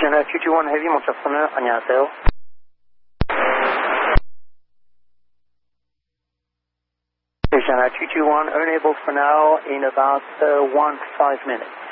Asiana 221 Heavy 먼저 안녕하세요. Asiana 221 unable for now in about 5 minutes.